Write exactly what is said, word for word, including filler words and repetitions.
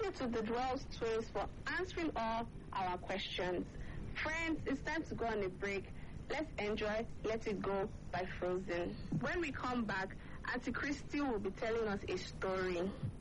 you to the Dwells Twins for answering all our questions. Friends, it's time to go on a break. Let's enjoy Let It Go by Frozen. When we come back, Auntie Christy will be telling us a story.